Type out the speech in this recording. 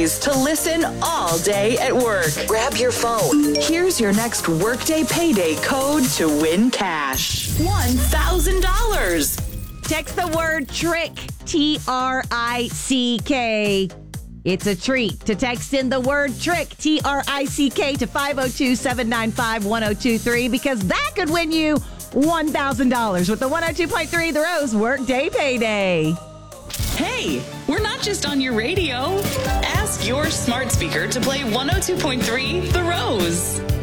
ways to listen all day at work. Grab your phone. Here's your next Workday Payday code to win cash. $1,000. Text the word TRICK, T-R-I-C-K. It's a treat to text in the word TRICK, T-R-I-C-K, to 502-795-1023, because that could win you $1,000 with the 102.3 The Rose Workday Payday. Hey, we're not just on your radio. Ask your smart speaker to play 102.3 The Rose.